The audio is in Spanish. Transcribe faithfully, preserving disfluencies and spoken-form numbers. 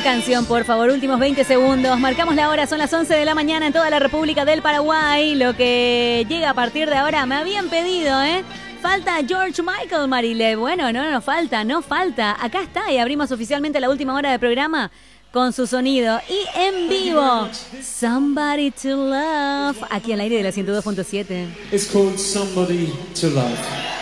canción, por favor, últimos veinte segundos. Marcamos la hora, son las once de la mañana en toda la República del Paraguay. Lo que llega a partir de ahora, me habían pedido, ¿eh? Falta George Michael, Marile. Bueno, no, no falta, no falta. Acá está y abrimos oficialmente la última hora del programa con su sonido y en vivo. Somebody to Love, aquí al aire de la ciento dos punto siete. It's called Somebody to Love.